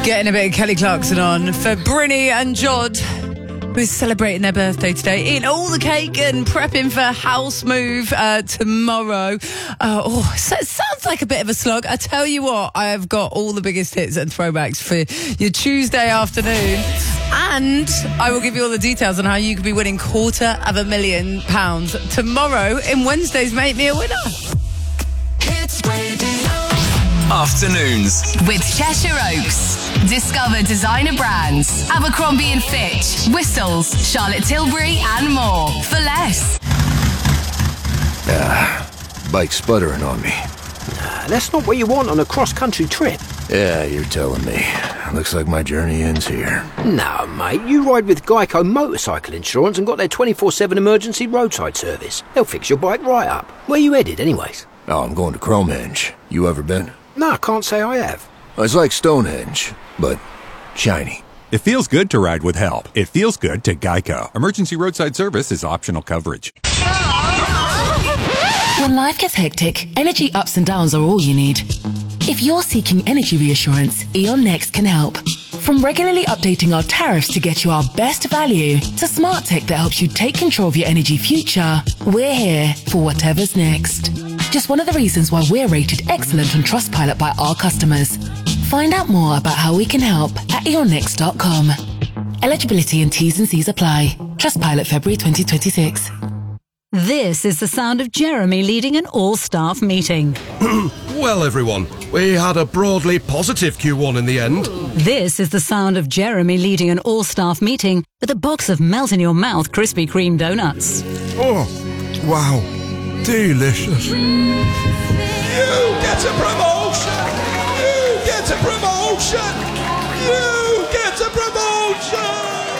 Getting a bit of Kelly Clarkson on for Brinny and Jod, who's celebrating their birthday today, eating all the cake and prepping for house move tomorrow. So it sounds like a bit of a slog. I tell you what, I have got all the biggest hits and throwbacks for your Tuesday afternoon. And I will give you all the details on how you could be winning £250,000 tomorrow in Wednesday's Make Me a Winner. Hits Radio. Afternoons with Cheshire Oaks. Discover designer brands, Abercrombie & Fitch, Whistles, Charlotte Tilbury and more for less. Bike sputtering on me. That's not what you want on a cross-country trip. Yeah, you're telling me. Looks like my journey ends here. No, mate, you ride with Geico Motorcycle Insurance and got their 24/7 emergency roadside service. They'll fix your bike right up. Where you headed, anyways? Oh, I'm going to Cromenge. You ever been? No, I can't say I have. It's like Stonehenge, but shiny. It feels good to ride with help. It feels good to Geico. Emergency roadside service is optional coverage. When life gets hectic, energy ups and downs are all you need. If you're seeking energy reassurance, E.ON Next can help. From regularly updating our tariffs to get you our best value, to smart tech that helps you take control of your energy future, we're here for whatever's next. Just one of the reasons why we're rated excellent on Trustpilot by our customers. Find out more about how we can help at eonnext.com. Eligibility and T's and C's apply. Trustpilot February 2026. This is the sound of Jeremy leading an all-staff meeting. Well, everyone, we had a broadly positive Q1 in the end. This is the sound of Jeremy leading an all-staff meeting with a box of melt-in-your-mouth Krispy Kreme donuts. Oh, wow. Delicious. You get a promotion! You get a promotion! You get a promotion!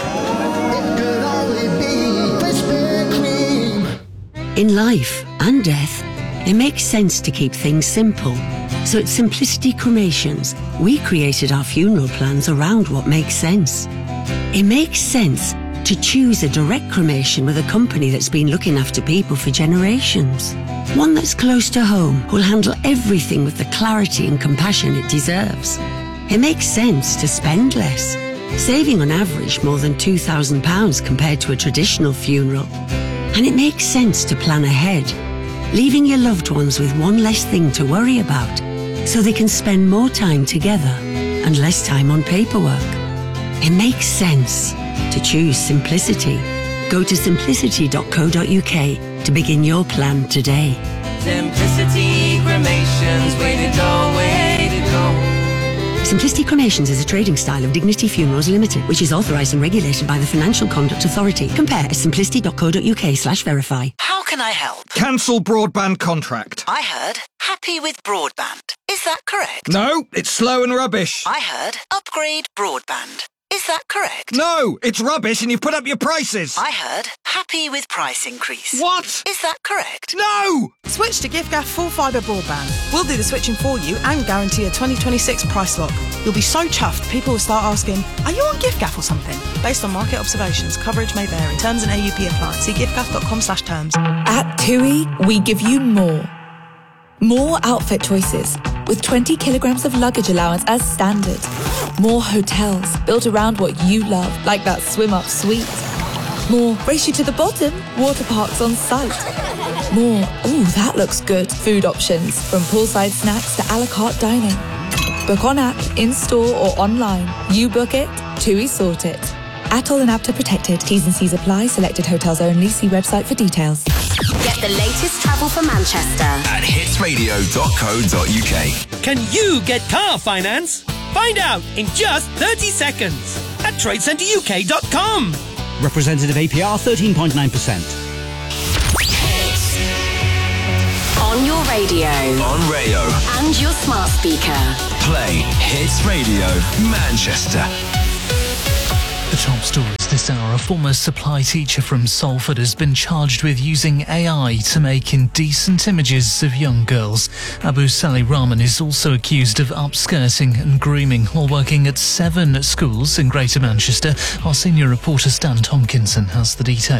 It could only be Krispy Kreme. In life and death, it makes sense to keep things simple. So at Simplicity Cremations, we created our funeral plans around what makes sense. It makes sense to choose a direct cremation with a company that's been looking after people for generations. One that's close to home, who'll handle everything with the clarity and compassion it deserves. It makes sense to spend less, saving on average more than £2,000 compared to a traditional funeral. And it makes sense to plan ahead, leaving your loved ones with one less thing to worry about, so they can spend more time together and less time on paperwork. It makes sense to choose simplicity. Go to simplicity.co.uk to begin your plan today. Simplicity Cremations, way to go, way to go. Simplicity Cremations is a trading style of Dignity Funerals Limited, which is authorised and regulated by the Financial Conduct Authority. Compare at simplicity.co.uk/verify. How can I help? Cancel broadband contract. I heard happy with broadband. Is that correct? No, it's slow and rubbish. I heard upgrade broadband. Is that correct? No, it's rubbish and you've put up your prices. I heard happy with price increase. What? Is that correct? No! Switch to giffgaff full fibre broadband. We'll do the switching for you and guarantee a 2026 price lock. You'll be so chuffed, people will start asking, are you on giffgaff or something? Based on market observations, coverage may vary. Terms and AUP apply. See giffgaff.com/terms. At TUI, we give you more. More outfit choices, with 20 kilograms of luggage allowance as standard. More hotels built around what you love, like that swim-up suite. More race you to the bottom, water parks on site. More, ooh, that looks good, food options, from poolside snacks to a la carte dining. Book on app, in-store or online. You book it, TUI sort it. ATOL and APTA protected. T's and C's apply. Selected hotels only. See website for details. Get the latest travel for Manchester at hitsradio.co.uk. Can you get car finance? Find out in just 30 seconds at tradecenteruk.com. Representative APR 13.9%. On your radio. On Rayo. And your smart speaker. Play Hits Radio Manchester. The top stories this hour. A former supply teacher from Salford has been charged with using AI to make indecent images of young girls. Abu Salih Rahman is also accused of upskirting and grooming while working at 7 schools in Greater Manchester. Our senior reporter Stan Tomkinson has the details.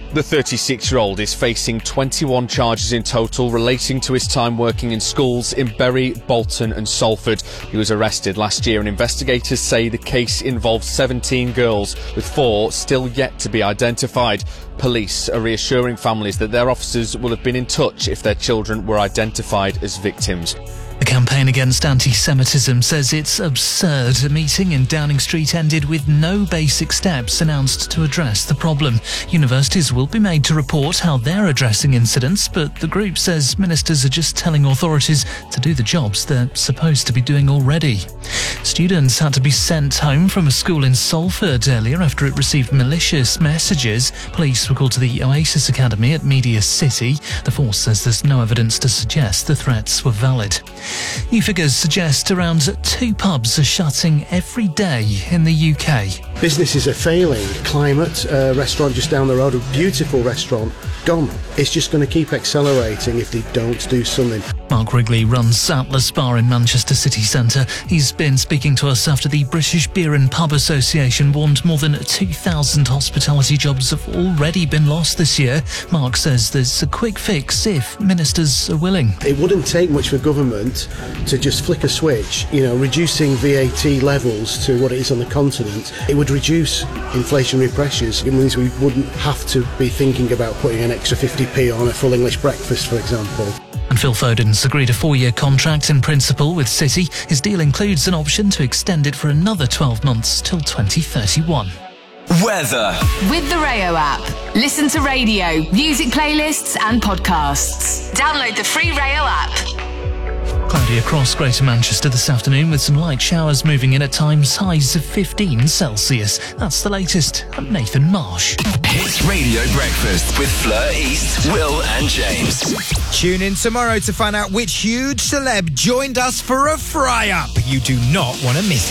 The 36-year-old is facing 21 charges in total relating to his time working in schools in Bury, Bolton and Salford. He was arrested last year and investigators say the case involves 17 girls, with 4 still yet to be identified. Police are reassuring families that their officers will have been in touch if their children were identified as victims. The campaign against anti-Semitism says it's absurd. A meeting in Downing Street ended with no basic steps announced to address the problem. Universities will be made to report how they're addressing incidents, but the group says ministers are just telling authorities to do the jobs they're supposed to be doing already. Students had to be sent home from a school in Salford earlier after it received malicious messages. Police were called to the Oasis Academy at Media City. The force says there's no evidence to suggest the threats were valid. New figures suggest around 2 pubs are shutting every day in the UK. Businesses are failing. Climate, restaurant just down the road, a beautiful restaurant, gone. It's just going to keep accelerating if they don't do something. Mark Wrigley runs Atlas Bar in Manchester city centre. He's been speaking to us after the British Beer and Pub Association warned more than 2,000 hospitality jobs have already been lost this year. Mark says there's a quick fix if ministers are willing. It wouldn't take much for government to just flick a switch, reducing VAT levels to what it is on the continent. It would reduce inflationary pressures. It means we wouldn't have to be thinking about putting an extra 50p on a full English breakfast, for example. And Phil Foden's agreed a 4-year contract in principle with City. His deal includes an option to extend it for another 12 months till 2031. Weather. With the Rayo app, listen to radio, music playlists and podcasts. Download the free Rayo app. Cloudy across Greater Manchester this afternoon with some light showers moving in at times, highs of 15 Celsius. That's the latest. I'm Nathan Marsh. Hits Radio Breakfast with Fleur East, Will and James. Tune in tomorrow to find out which huge celeb joined us for a fry-up. You do not want to miss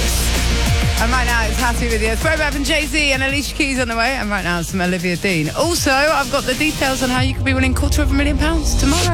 it. And right now it's Happy with you. Throwback from Jay-Z and Alicia Keys on the way. And right now it's from Olivia Dean. Also, I've got the details on how you could be winning £250,000 tomorrow.